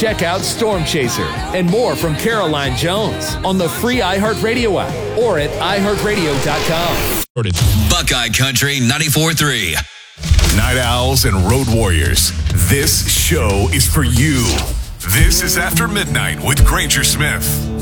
Check out Storm Chaser and more from Caroline Jones on the free iHeartRadio app or at iHeartRadio.com. Buckeye Country 94.3. Night Owls and Road Warriors, this show is for you. This is After Midnight with Granger Smith.